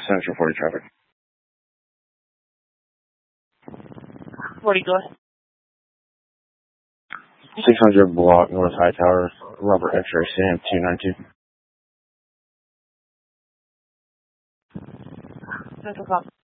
Central 40 traffic. 40, go ahead. 600 block North High Tower, Robert X-ray Sam 292. Central cop.